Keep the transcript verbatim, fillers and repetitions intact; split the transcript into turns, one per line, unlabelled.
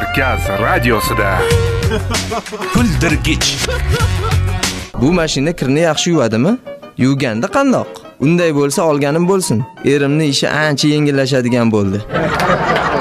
Markaz radiosida. Kuldirgich.
Bu mashina kirni yaxshi yuvadimi? Yuvganda qandoq? Unday bo'lsa olganim bo'lsin. Erimning ishi ancha yengillashadigan bo'ldi.